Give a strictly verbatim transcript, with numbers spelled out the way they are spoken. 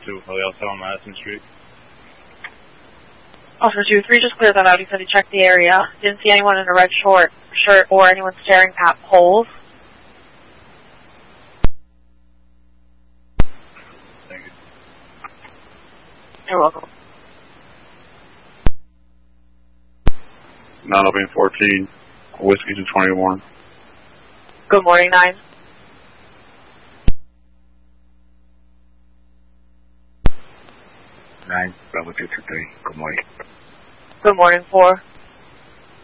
two, Halil seven Madison Street. Officer two three just cleared that out. He said he checked the area. Didn't see anyone in a red short shirt or anyone staring at poles. Thank you. You're welcome. nine eleven fourteen, Whiskey to twenty-one. Good morning, nine. nine, Bravo two two three, good morning. Good morning, four.